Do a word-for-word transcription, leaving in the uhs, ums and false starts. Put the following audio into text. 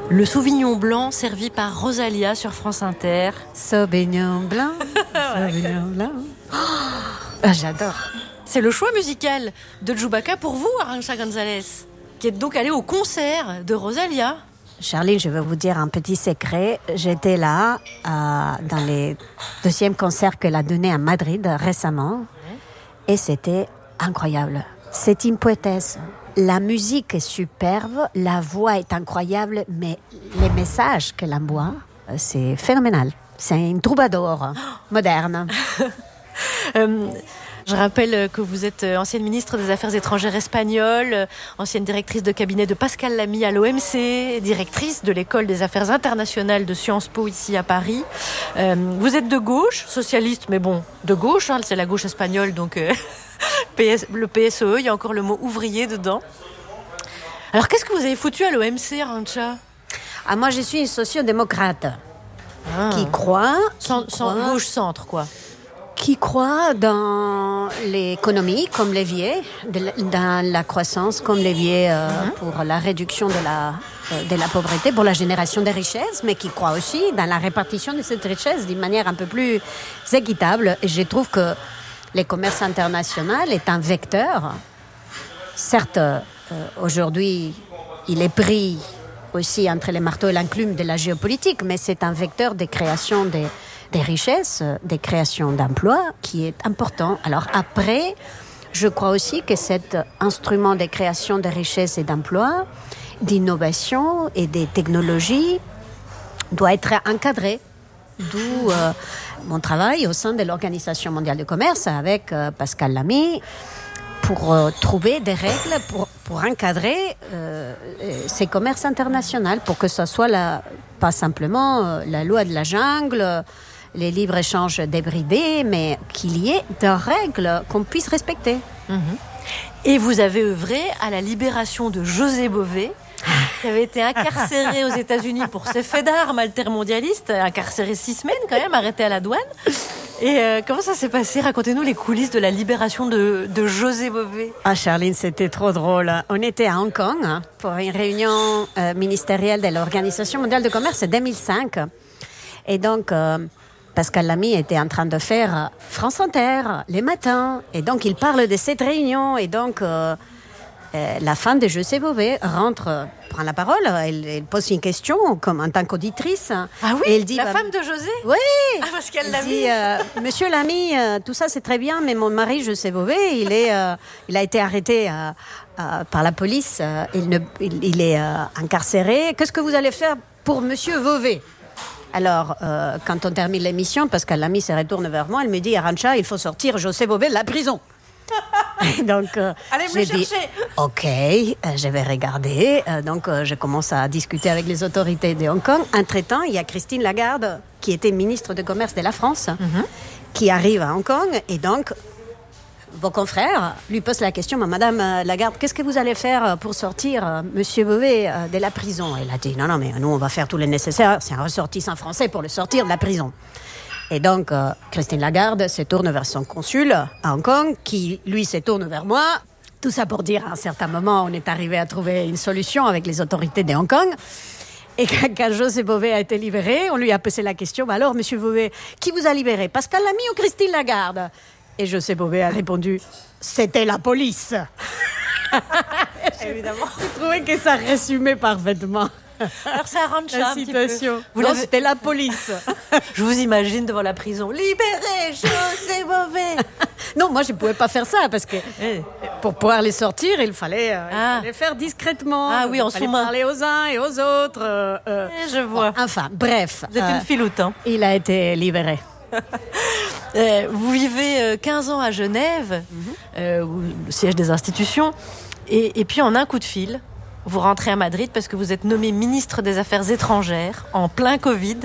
Le Sauvignon blanc servi par Rosalia sur France Inter. Sauvignon blanc, Sauvignon blanc. Oh, ah, j'adore. C'est le choix musical de Chewbacca pour vous, Arantxa González, qui est donc allée au concert de Rosalia. Charline, je vais vous dire un petit secret. J'étais là euh, dans les deuxièmes concerts qu'elle a donné à Madrid récemment. Et c'était incroyable. C'est une poétesse. La musique est superbe, la voix est incroyable, mais les messages qu'elle envoie, c'est phénoménal. C'est une troubadour moderne. euh, je rappelle que vous êtes ancienne ministre des Affaires étrangères espagnole, ancienne directrice de cabinet de Pascal Lamy à l'O M C, directrice de l'École des Affaires internationales de Sciences Po ici à Paris. Euh, vous êtes de gauche, socialiste, mais bon, de gauche, hein, c'est la gauche espagnole, donc... Euh... P S, le P S E, il y a encore le mot ouvrier dedans. Alors, qu'est-ce que vous avez foutu à l'O M C, Arantxa ? Ah, moi, je suis une sociodémocrate ah. qui croit... Sans, sans gauche-centre, quoi. Qui croit dans l'économie comme levier, de, dans la croissance comme levier euh, mm-hmm. pour la réduction de la, de la pauvreté, pour la génération des richesses, mais qui croit aussi dans la répartition de cette richesse d'une manière un peu plus équitable. Et je trouve que le commerce international est un vecteur. Certes, euh, aujourd'hui, il est pris aussi entre les marteaux et l'enclume de la géopolitique, mais c'est un vecteur de création des, des richesses, des créations d'emplois qui est important. Alors après, je crois aussi que cet instrument de création de richesses et d'emplois, d'innovation et des technologies doit être encadré. D'où euh, mon travail au sein de l'Organisation mondiale du commerce avec euh, Pascal Lamy pour euh, trouver des règles pour, pour encadrer euh, ces commerces internationaux, pour que ce soit la, pas simplement euh, la loi de la jungle, les libres-échanges débridés, mais qu'il y ait des règles qu'on puisse respecter. Mmh. Et vous avez œuvré à la libération de José Bové, qui avait été incarcéré aux États-Unis pour ses faits d'armes altermondialistes, incarcéré six semaines quand même, arrêté à la douane. Et euh, comment ça s'est passé ? Racontez-nous les coulisses de la libération de, de José Bové. Ah, Charline, c'était trop drôle. On était à Hong Kong pour une réunion euh, ministérielle de l'Organisation mondiale du commerce en deux mille cinq. Et donc, euh, Pascal Lamy était en train de faire France Inter les matins. Et donc, il parle de cette réunion. Et donc... Euh, Euh, la femme de José Bové rentre, prend la parole, elle, elle pose une question comme en tant qu'auditrice. Ah oui, et elle dit, la bah, femme de José ? Oui. Ah, parce qu'elle elle l'a dit, mis. euh, Monsieur Lamy, euh, tout ça c'est très bien, mais mon mari José Bové, il est, euh, il a été arrêté euh, euh, par la police, euh, il, ne, il, il est euh, incarcéré. Qu'est-ce que vous allez faire pour Monsieur Bové ? Alors, euh, quand on termine l'émission, Pascal Lamy se retourne vers moi, elle me dit, Arantxa, il faut sortir José Bové de la prison. Donc, euh, allez me j'ai chercher. dit, ok, euh, je vais regarder. Euh, donc, euh, je commence à discuter avec les autorités de Hong Kong. Entre-temps, il y a Christine Lagarde, qui était ministre de Commerce de la France, mm-hmm. qui arrive à Hong Kong. Et donc, vos confrères lui posent la question, Madame Lagarde, qu'est-ce que vous allez faire pour sortir euh, Monsieur Bové euh, de la prison ? Elle a dit, non, non, mais nous, on va faire tout le nécessaire. C'est un ressortissant français pour le sortir de la prison. Et donc, euh, Christine Lagarde se tourne vers son consul à Hong Kong, qui, lui, se tourne vers moi. Tout ça pour dire, à un certain moment, on est arrivé à trouver une solution avec les autorités de Hong Kong. Et quand, quand José Bové a été libéré, on lui a posé la question, bah alors, Monsieur Bové, qui vous a libéré, Pascal Lamy ou Christine Lagarde ? Et José Bové a répondu, c'était la police. Évidemment. Je trouvais que ça résumait parfaitement. Alors ça arrange la un situation. Petit peu. Vous non, l'avez... c'était la police. Je vous imagine devant la prison. Libérez José Bové. Non, moi je ne pouvais pas faire ça parce que pour pouvoir les sortir, il fallait, euh, ah. il fallait faire discrètement. Ah oui, en il fallait sous-main. Parler aux uns et aux autres. Euh, euh. Je vois. Bon, enfin, bref. Vous êtes euh, une filoute. Hein. Il a été libéré. euh, vous vivez quinze ans à Genève, mm-hmm. euh, le siège des institutions, et, et puis en un coup de fil, vous rentrez à Madrid parce que vous êtes nommé ministre des Affaires étrangères en plein Covid.